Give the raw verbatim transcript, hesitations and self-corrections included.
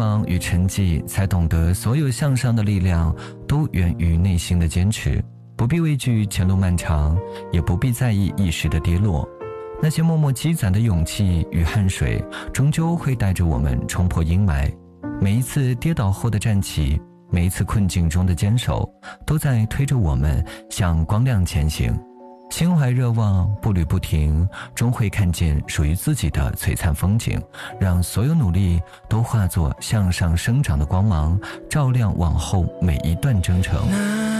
望与沉寂，才懂得所有向上的力量都源于内心的坚持。不必畏惧前路漫长，也不必在意一时的跌落。那些默默积攒的勇气与汗水，终究会带着我们冲破阴霾。每一次跌倒后的站起，每一次困境中的坚守，都在推着我们向光亮前行。心怀热望，步履不停，终会看见属于自己的璀璨风景。让所有努力都化作向上生长的光芒，照亮往后每一段征程。